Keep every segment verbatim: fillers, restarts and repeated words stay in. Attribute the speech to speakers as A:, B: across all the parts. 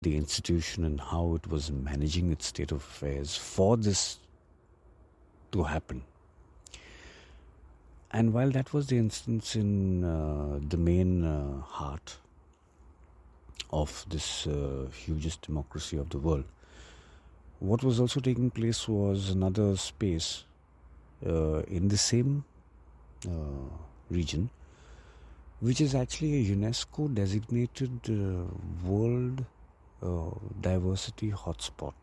A: the institution and how it was managing its state of affairs for this to happen. And while that was the instance in uh, the main uh, heart of this uh, hugest democracy of the world, what was also taking place was another space uh, in the same uh, region, which is actually a UNESCO designated uh, world uh, diversity hotspot,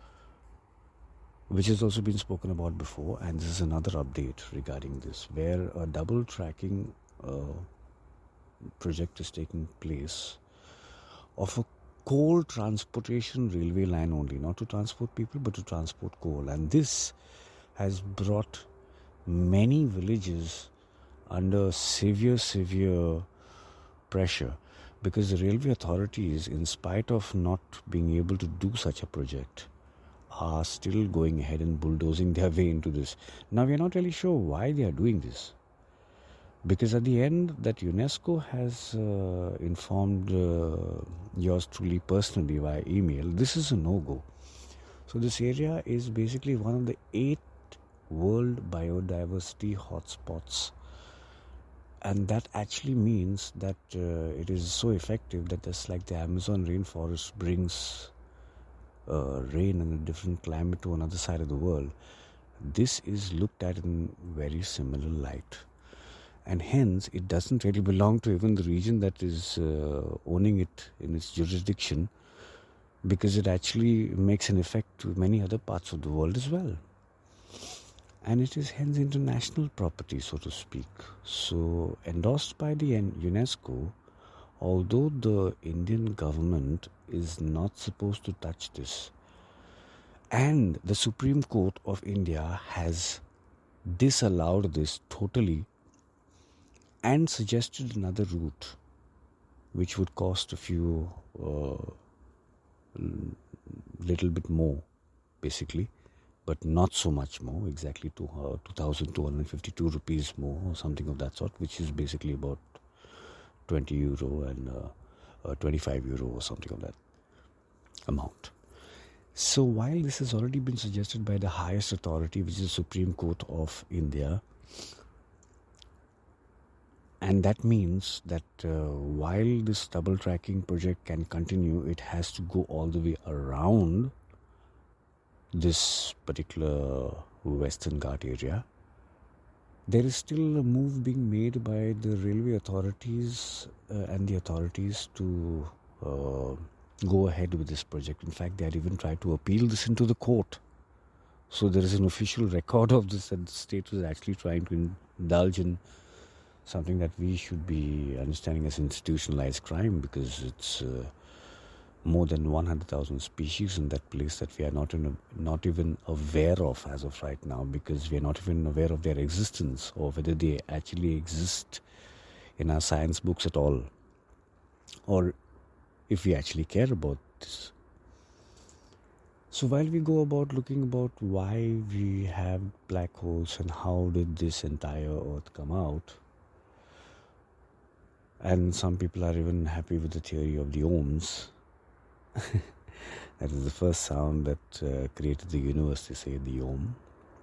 A: which has also been spoken about before. And this is another update regarding this, where a double tracking uh, project is taking place of a coal transportation railway line only, not to transport people but to transport coal. And this has brought many villages under severe, severe pressure, because the railway authorities, in spite of not being able to do such a project, are still going ahead and bulldozing their way into this. Now, we are not really sure why they are doing this, because at the end, that UNESCO has uh, informed uh, yours truly personally via email, this is a no-go. So this area is basically one of the eight world biodiversity hotspots, and that actually means that uh, it is so effective that just like the Amazon rainforest brings uh, rain and a different climate to another side of the world, this is looked at in very similar light. And hence, it doesn't really belong to even the region that is uh, owning it in its jurisdiction, because it actually makes an effect to many other parts of the world as well. And it is hence international property, so to speak. So, endorsed by the UNESCO, although the Indian government is not supposed to touch this, and the Supreme Court of India has disallowed this totally and suggested another route, which would cost a few, uh, little bit more, basically, but not so much more, exactly to uh, two thousand two hundred fifty-two rupees more or something of that sort, which is basically about twenty euro and uh, uh, twenty-five euro or something of that amount. So while this has already been suggested by the highest authority, which is the Supreme Court of India, and that means that uh, while this double tracking project can continue, it has to go all the way around this particular Western Ghat area. There is still a move being made by the railway authorities uh, and the authorities to uh, go ahead with this project. In fact, they had even tried to appeal this into the court. So there is an official record of this, and the state was actually trying to indulge in something that we should be understanding as institutionalized crime, because it's uh, more than one hundred thousand species in that place that we are not in a, not even aware of as of right now, because we are not even aware of their existence or whether they actually exist in our science books at all, or if we actually care about this. So while we go about looking about why we have black holes and how did this entire earth come out, and some people are even happy with the theory of the ohms. That is the first sound that uh, created the universe, they say, the ohm.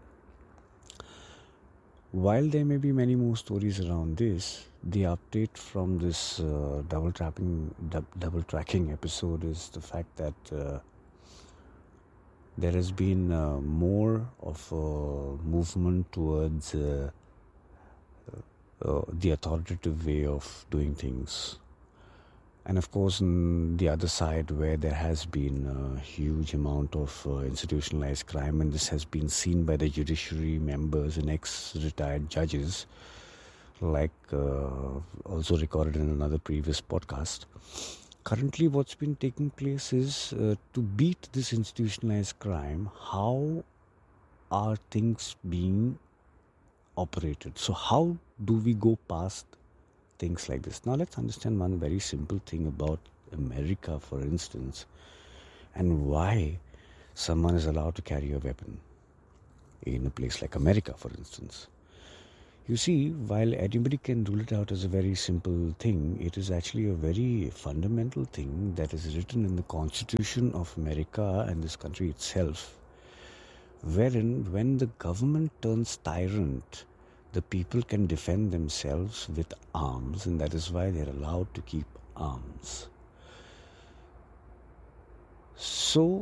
A: While there may be many more stories around this, the update from this uh, double trapping, dub, double tracking episode is the fact that uh, there has been uh, more of a movement towards uh, uh, the authoritative way of doing things. And of course, on the other side, where there has been a huge amount of uh, institutionalized crime, and this has been seen by the judiciary members and ex-retired judges, like uh, also recorded in another previous podcast. Currently, what's been taking place is uh, to beat this institutionalized crime, how are things being operated? So how do we go past things like this? Now let's understand one very simple thing about America, for instance, and why someone is allowed to carry a weapon in a place like America, for instance. You see, while anybody can rule it out as a very simple thing, it is actually a very fundamental thing that is written in the Constitution of America and this country itself, wherein when the government turns tyrant, the people can defend themselves with arms, and that is why they are allowed to keep arms. So,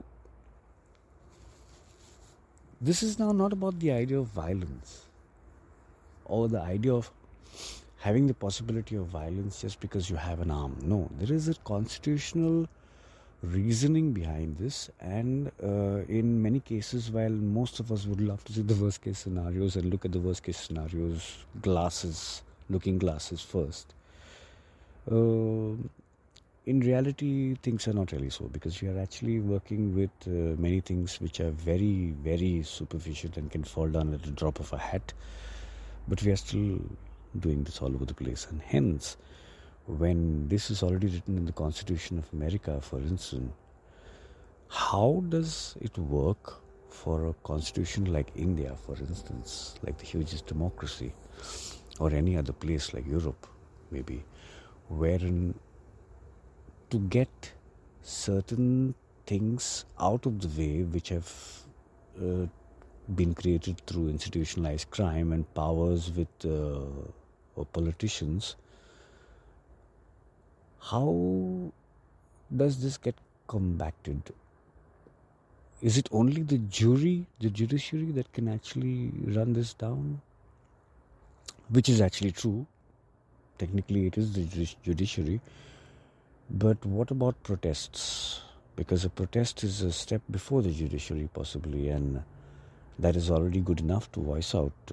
A: this is now not about the idea of violence or the idea of having the possibility of violence just because you have an arm. No, there is a constitutional reasoning behind this, and uh, in many cases, while most of us would love to see the worst case scenarios and look at the worst case scenarios, glasses, looking glasses first, uh, in reality things are not really so, because we are actually working with uh, many things which are very, very superficial and can fall down at the drop of a hat. But we are still doing this all over the place. And hence, when this is already written in the Constitution of America, for instance, how does it work for a constitution like India, for instance, like the hugest democracy, or any other place like Europe, maybe, wherein to get certain things out of the way which have uh, been created through institutionalized crime and powers with uh, or politicians, how does this get combated? Is it only the jury, the judiciary, that can actually run this down? Which is actually true. Technically, it is the judiciary. But what about protests? Because a protest is a step before the judiciary, possibly, and that is already good enough to voice out, uh,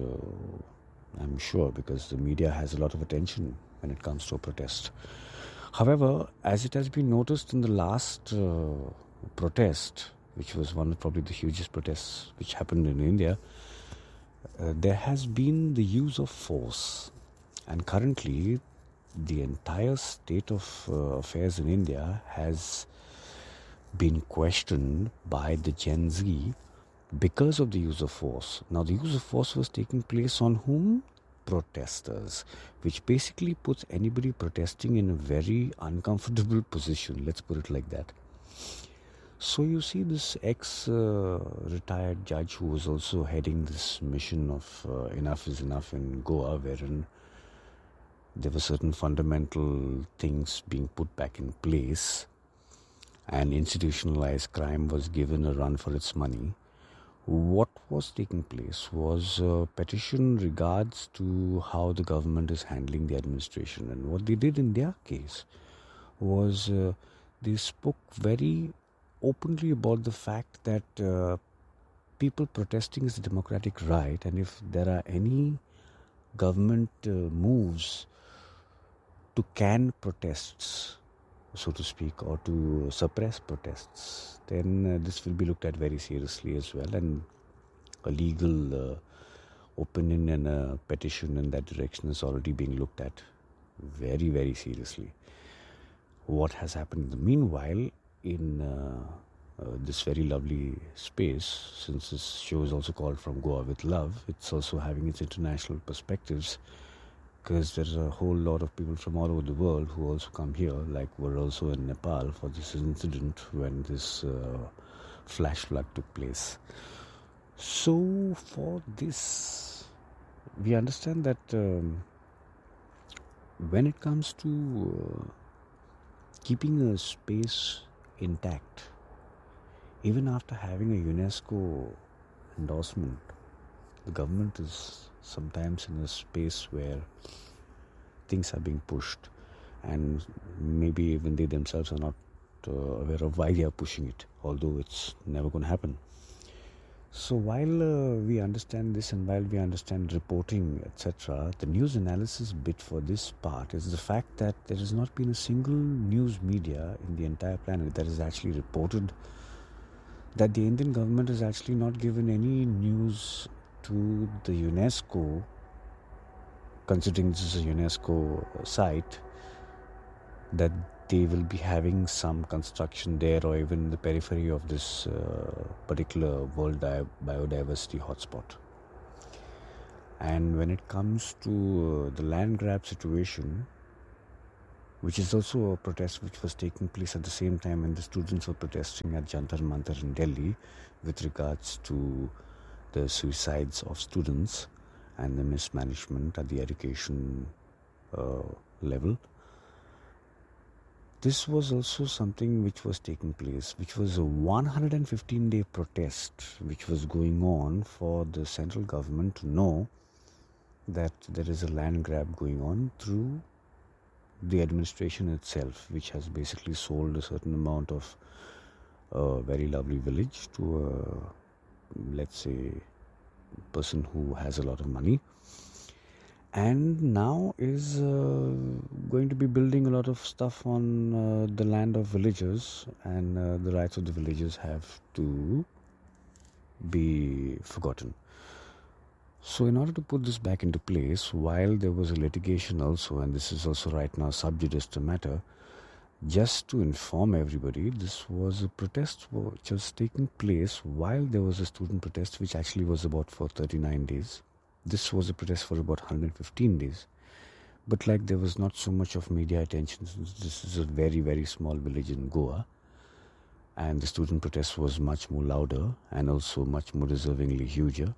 A: I'm sure, because the media has a lot of attention when it comes to a protest. However, as it has been noticed in the last uh, protest, which was one of probably the hugest protests which happened in India, uh, there has been the use of force. And currently, the entire state of uh, affairs in India has been questioned by the Gen Z because of the use of force. Now, the use of force was taking place on whom? Protesters, which basically puts anybody protesting in a very uncomfortable position. Let's put it like that. So you see this ex-retired uh, judge who was also heading this mission of uh, Enough is Enough in Goa, wherein there were certain fundamental things being put back in place and institutionalized crime was given a run for its money. What was taking place was a petition regards to how the government is handling the administration. And what they did in their case was uh, they spoke very openly about the fact that uh, people protesting is a democratic right, and if there are any government uh, moves to can protests, so to speak, or to suppress protests, then uh, this will be looked at very seriously as well, and a legal uh, opinion and a petition in that direction is already being looked at very, very seriously. What has happened in the meanwhile in uh, uh, this very lovely space, since this show is also called From Goa with Love, it's also having its international perspectives, because there's a whole lot of people from all over the world who also come here, like we're also in Nepal for this incident when this uh, flash flood took place. So for this, we understand that um, when it comes to uh, keeping a space intact, even after having a UNESCO endorsement, the government is sometimes in a space where things are being pushed, and maybe even they themselves are not uh, aware of why they are pushing it, although it's never going to happen. So while uh, we understand this, and while we understand reporting, et cetera, the news analysis bit for this part is the fact that there has not been a single news media in the entire planet that has actually reported that the Indian government has actually not given any news to the UNESCO, considering this is a UNESCO site, that they will be having some construction there or even in the periphery of this uh, particular world di- biodiversity hotspot. And when it comes to uh, the land grab situation, which is also a protest which was taking place at the same time when the students were protesting at Jantar Mantar in Delhi with regards to the suicides of students and the mismanagement at the education uh, level. This was also something which was taking place, which was a one hundred fifteen day protest which was going on for the central government to know that there is a land grab going on through the administration itself, which has basically sold a certain amount of a very lovely village to a, let's say, person who has a lot of money, and now is uh, going to be building a lot of stuff on uh, the land of villagers, and uh, the rights of the villagers have to be forgotten. So in order to put this back into place, while there was a litigation also, and this is also right now sub judice matter, just to inform everybody, this was a protest which was taking place while there was a student protest which actually was about for thirty-nine days. This was a protest for about one hundred fifteen days. But like there was not so much of media attention, since this is a very, very small village in Goa. And the student protest was much more louder and also much more deservingly huger.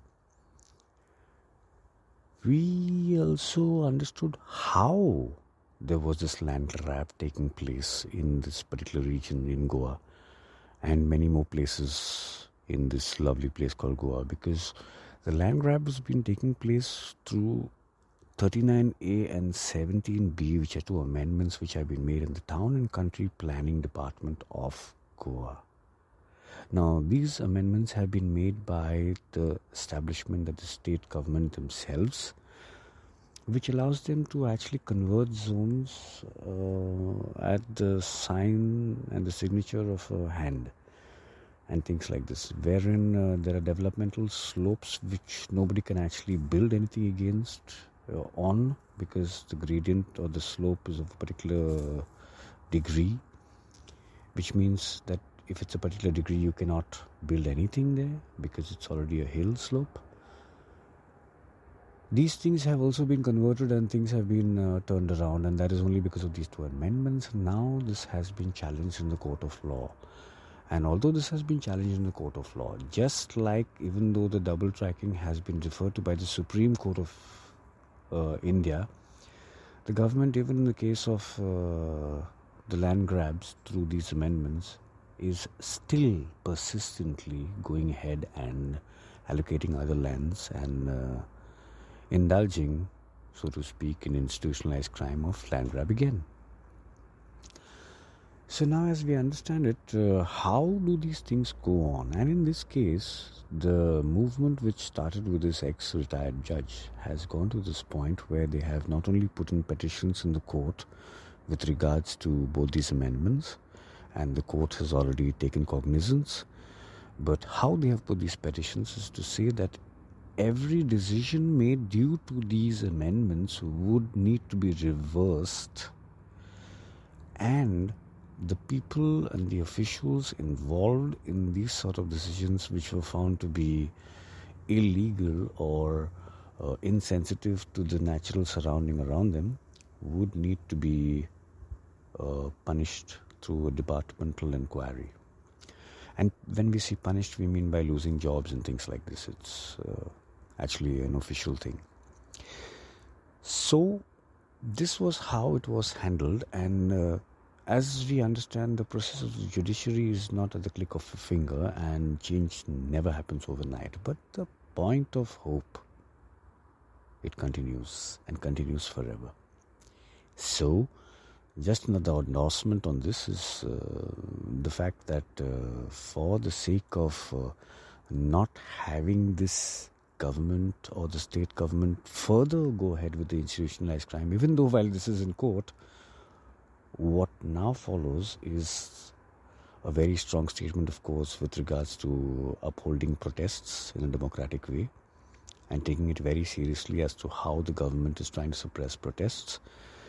A: We also understood how there was this land grab taking place in this particular region in Goa and many more places in this lovely place called Goa, because the land grab has been taking place through thirty-nine A and seventeen B, which are two amendments which have been made in the Town and Country Planning Department of Goa. Now, these amendments have been made by the establishment of the state government themselves, which allows them to actually convert zones uh, at the sign and the signature of a hand and things like this, wherein uh, there are developmental slopes which nobody can actually build anything against uh, on, because the gradient or the slope is of a particular degree, which means that if it's a particular degree you cannot build anything there because it's already a hill slope. These things have also been converted and things have been uh, turned around, and that is only because of these two amendments. Now this has been challenged in the court of law. And although this has been challenged in the court of law, just like even though the double tracking has been referred to by the Supreme Court of uh, India, the government, even in the case of uh, the land grabs through these amendments, is still persistently going ahead and allocating other lands and uh, indulging, so to speak, in institutionalized crime of land grab again. So now, as we understand it, uh, how do these things go on? And in this case, the movement which started with this ex-retired judge has gone to this point where they have not only put in petitions in the court with regards to both these amendments, and the court has already taken cognizance, but how they have put these petitions is to say that every decision made due to these amendments would need to be reversed, and the people and the officials involved in these sort of decisions which were found to be illegal or uh, insensitive to the natural surrounding around them would need to be uh, punished through a departmental inquiry. And when we say punished, we mean by losing jobs and things like this. It's uh, actually an official thing. So this was how it was handled, and uh, as we understand, the process of the judiciary is not at the click of a finger, and change never happens overnight. But the point of hope, it continues and continues forever. So, just another endorsement on this is uh, the fact that uh, for the sake of uh, not having this government or the state government further go ahead with the institutionalized crime, even though while this is in court, what now follows is a very strong statement, of course, with regards to upholding protests in a democratic way and taking it very seriously as to how the government is trying to suppress protests.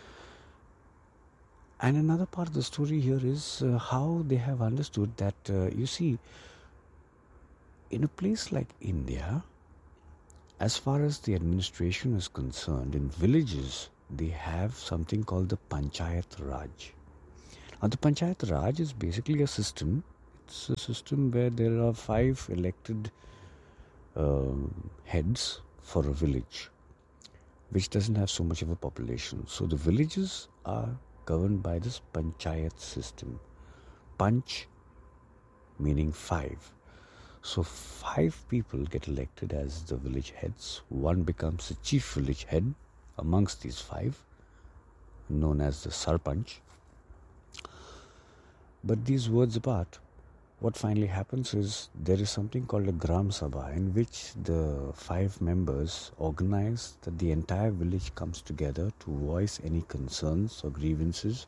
A: And another part of the story here is uh, how they have understood that, uh, you see, in a place like India, as far as the administration is concerned, in villages, they have something called the Panchayat Raj. Now, the Panchayat Raj is basically a system. It's a system where there are five elected uh, heads for a village, which doesn't have so much of a population. So the villages are governed by this Panchayat system. Panch meaning five. So five people get elected as the village heads. One becomes the chief village head amongst these five, known as the Sarpanch. But these words apart, what finally happens is there is something called a Gram Sabha, in which the five members organize that the entire village comes together to voice any concerns or grievances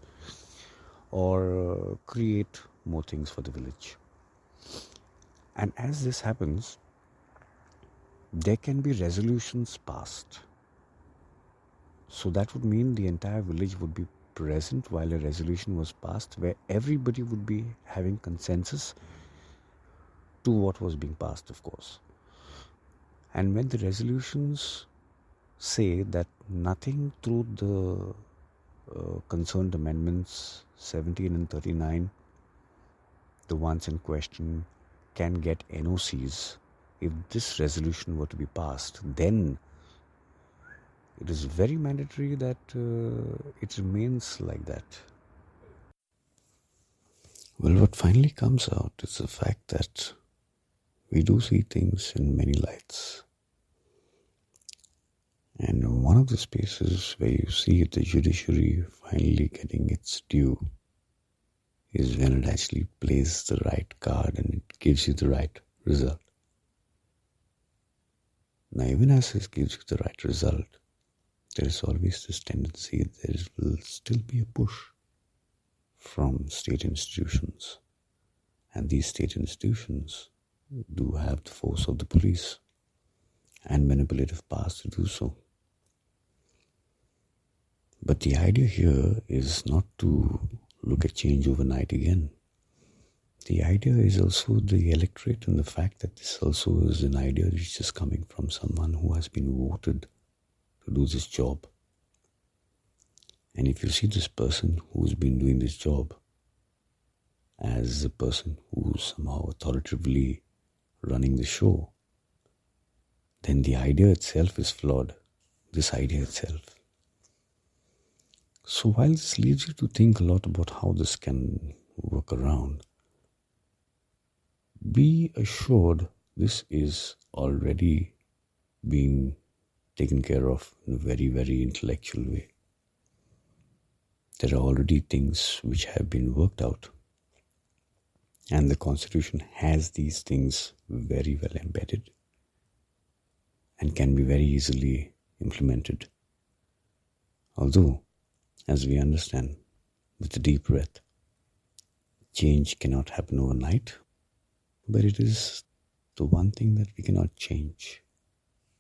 A: or create more things for the village. And as this happens, there can be resolutions passed. So that would mean the entire village would be present while a resolution was passed, where everybody would be having consensus to what was being passed, of course. And when the resolutions say that nothing through the uh, concerned amendments seventeen and thirty-nine, the ones in question, can get N O Cs, if this resolution were to be passed, then it is very mandatory that uh, it remains like that. Well, what finally comes out is the fact that we do see things in many lights. And one of the spaces where you see the judiciary finally getting its due is when it actually plays the right card and it gives you the right result. Now, even as it gives you the right result, there is always this tendency there will still be a push from state institutions. And these state institutions do have the force of the police and manipulative powers to do so. But the idea here is not to look at change overnight again. The idea is also the electorate, and the fact that this also is an idea which is coming from someone who has been voted to do this job. And if you see this person who's been doing this job as a person who's somehow authoritatively running the show, then the idea itself is flawed, this idea itself. So while this leaves you to think a lot about how this can work around, be assured this is already being taken care of in a very, very intellectual way. There are already things which have been worked out, and the Constitution has these things very well embedded and can be very easily implemented. Although, as we understand, with a deep breath, change cannot happen overnight, but it is the one thing that we cannot change.